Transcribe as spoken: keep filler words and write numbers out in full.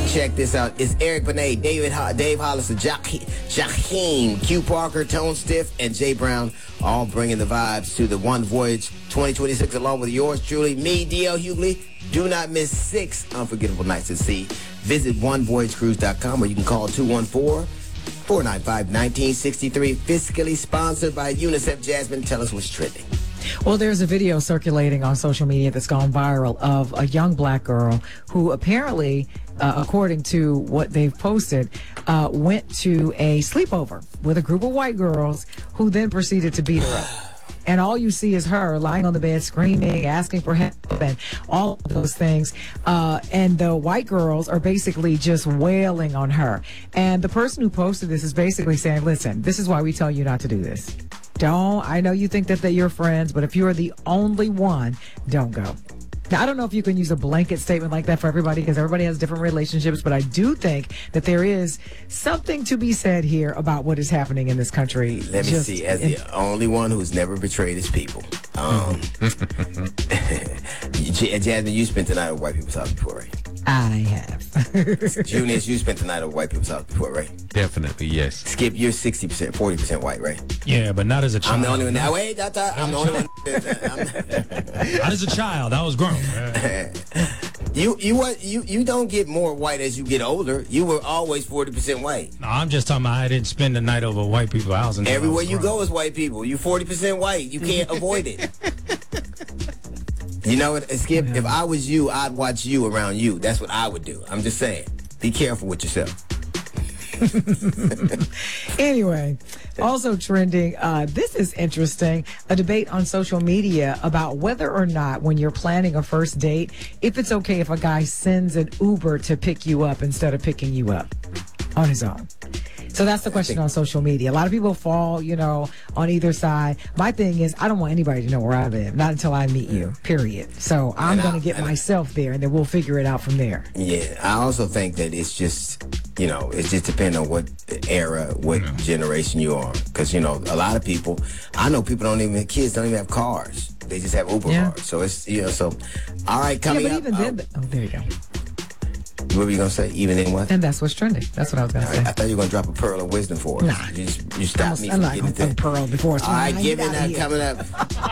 Check this out. It's Eric Benet, David, Ho- Dave Hollis, Jaheim, Q Parker, Tone Stiff, and Jay Brown, all bringing the vibes to the One Voyage twenty twenty-six, along with yours truly, me, D L Hughley. Do not miss six unforgettable nights at sea. Visit one voyage cruise dot com, or you can call two one four, four nine five, one nine six three. Fiscally sponsored by UNICEF. Jasmine, tell us what's trending. Well, there's a video circulating on social media that's gone viral of a young black girl who apparently, uh, according to what they've posted, uh, went to a sleepover with a group of white girls who then proceeded to beat her up. And all you see is her lying on the bed, screaming, asking for help, and all of those things. Uh, and the white girls are basically just wailing on her. And the person who posted this is basically saying, listen, this is why we tell you not to do this. Don't, I know you think that they're your friends, but if you're the only one, don't go. Now, I don't know if you can use a blanket statement like that for everybody, because everybody has different relationships, but I do think that there is something to be said here about what is happening in this country. Let me Just see, as in, the only one who's never betrayed his people. Um, Jasmine, you spent the night at white people's house before, right? I have. Junius, you spent the night at white people's house before, right? Definitely, yes. Skip, you're sixty percent, forty percent white, right? Yeah, but not as a child. I'm the only one. Now, wait, I thought, I'm the only one. Not as a child. I was grown. you you what you you don't get more white as you get older. You were always forty percent white. No, I'm just talking about I didn't spend the night over white people's house. Everywhere you go is white people. You forty percent white. You can't avoid it. You know what, Skip? If I was you, I'd watch you around you. That's what I would do. I'm just saying. Be careful with yourself. Anyway, also trending, uh, this is interesting, a debate on social media about whether or not when you're planning a first date, if it's okay if a guy sends an Uber to pick you up instead of picking you up on his own. So that's the question on social media. A lot of people fall, you know, on either side. My thing is, I don't want anybody to know where I live, not until I meet you, period. So I'm going to get myself there, and then we'll figure it out from there. Yeah, I also think that it's just, you know, it just depends on what era, what yeah. generation you are. Because, you know, a lot of people, I know people don't even, kids don't even have cars. They just have Uber yeah. cars. So it's, you know, so, all right, coming yeah, but up. Even then, oh, there you go. What were you going to say? Even in what? And that's what's trending. That's what I was going to say. I thought you were going to drop a pearl of wisdom for us. Nah. You, just, you stopped me I'm from not getting going to pearl before. All right, giving that coming up.